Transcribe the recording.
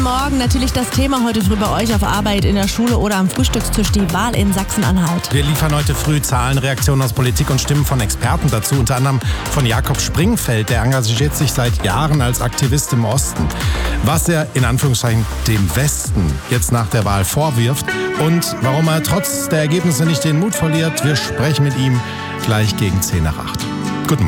Morgen. Natürlich das Thema heute früh bei euch auf Arbeit, in der Schule oder am Frühstückstisch, die Wahl in Sachsen-Anhalt. Wir liefern heute früh Zahlen, Reaktionen aus Politik und Stimmen von Experten dazu. Unter anderem von Jakob Springfeld, der engagiert sich seit Jahren als Aktivist im Osten. Was er in Anführungszeichen dem Westen jetzt nach der Wahl vorwirft und warum er trotz der Ergebnisse nicht den Mut verliert, wir sprechen mit ihm gleich gegen 7:50.